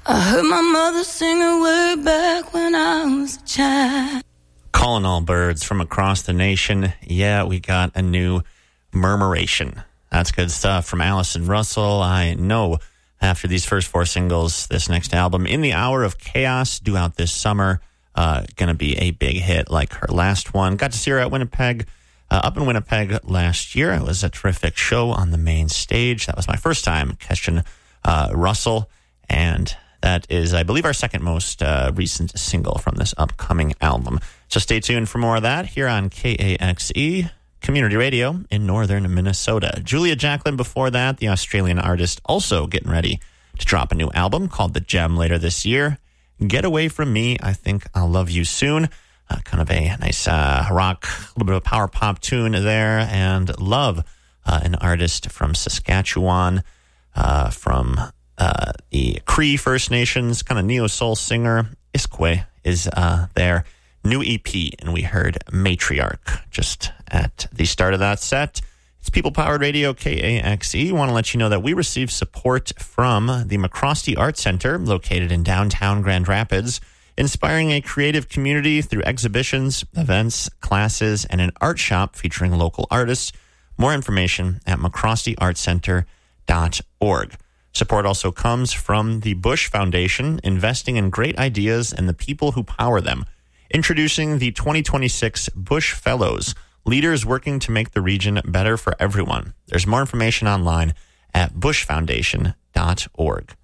I heard my mother sing it way back when I was a child. Calling all birds from across the nation. Yeah, we got a new Murmuration. That's good stuff from Allison Russell. I know after these first four singles, this next album, In the Hour of Chaos, due out this summer, gonna be a big hit like her last one. Got to see her at Winnipeg, up in Winnipeg last year. It was a terrific show on the main stage. That was my first time catching Russell, and that is, I believe, our second most recent single from this upcoming album. So stay tuned for more of that here on KAXE, Community Radio in northern Minnesota. Julia Jacklin before that, the Australian artist, also getting ready to drop a new album called The Gem later this year. Get Away From Me, I Think I'll Love You Soon. Kind of a nice rock, a little bit of a power pop tune there. And Love, an artist from Saskatchewan, from the Cree First Nations, kind of neo-soul singer. Iskwe is their new EP, and we heard Matriarch just at the start of that set. It's People-Powered Radio, KAXE. Want to let you know that we receive support from the McCrosty Art Center, located in downtown Grand Rapids, inspiring a creative community through exhibitions, events, classes, and an art shop featuring local artists. More information at mccrostyartcenter.org. Support also comes from the Bush Foundation, investing in great ideas and the people who power them. Introducing the 2026 Bush Fellows, leaders working to make the region better for everyone. There's more information online at bushfoundation.org.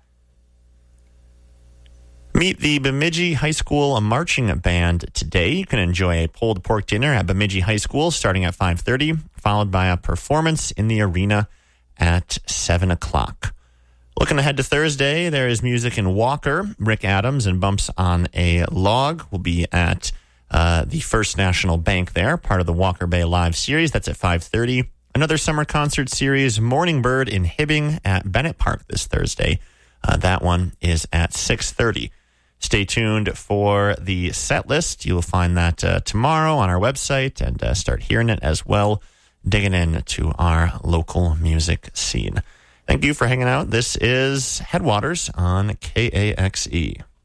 Meet the Bemidji High School marching band today. You can enjoy a pulled pork dinner at Bemidji High School starting at 5:30, followed by a performance in the arena at 7 o'clock. Looking ahead to Thursday, there is music in Walker. Rick Adams and Bumps on a Log will be at the First National Bank there, part of the Walker Bay Live series. That's at 5:30. Another summer concert series, Morning Bird in Hibbing at Bennett Park this Thursday. That one is at 6:30. Stay tuned for the set list. You will find that tomorrow on our website and start hearing it as well, digging into our local music scene. Thank you for hanging out. This is Headwaters on KAXE.